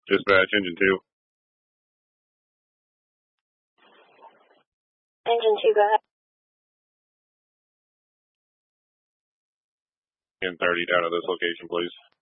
Dispatch, engine 2. Engine 2, go ahead. 1030 down to this location, please.